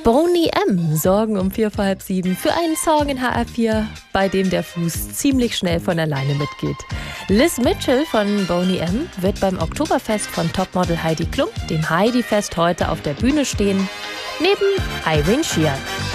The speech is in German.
Boney M. sorgen um 6:45 für einen Song in HR4, bei dem der Fuß ziemlich schnell von alleine mitgeht. Liz Mitchell von Boney M. wird beim Oktoberfest von Topmodel Heidi Klum, dem Heidi-Fest, heute auf der Bühne stehen, neben Irene Sheehan.